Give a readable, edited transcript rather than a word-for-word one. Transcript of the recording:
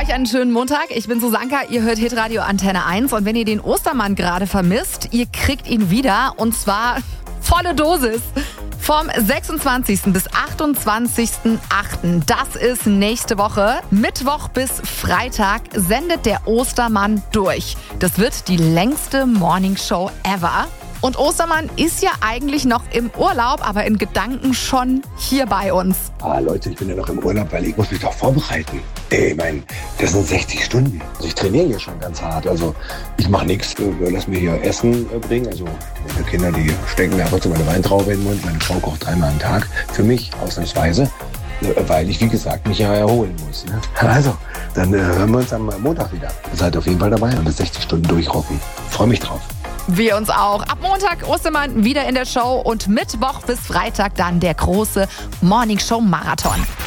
Euch einen schönen Montag. Ich bin Susanka, ihr hört Hitradio Antenne 1. Und wenn ihr den Ostermann gerade vermisst, ihr kriegt ihn wieder. Und zwar volle Dosis. Vom 26. bis 28.08. Das ist nächste Woche. Mittwoch bis Freitag sendet der Ostermann durch. Das wird die längste Morningshow ever. Und Ostermann ist ja eigentlich noch im Urlaub, aber in Gedanken schon hier bei uns. Leute, ich bin ja noch im Urlaub, weil ich muss mich doch vorbereiten. Ich meine, das sind 60 Stunden. Also ich trainiere hier schon ganz hart. Also ich mache nichts, lass mir hier Essen bringen. Also meine Kinder, die stecken mir ab und zu meine Weintraube in den Mund. Meine Frau kocht 3-mal am Tag für mich, ausnahmsweise. Weil ich, wie gesagt, mich ja erholen muss. Ne? Also, dann hören wir uns am Montag wieder. Seid auf jeden Fall dabei und das 60 Stunden durchrocken. Freue mich drauf. Wir uns auch. Ab Montag Ostermann wieder in der Show und Mittwoch bis Freitag dann der große Morning Show Marathon.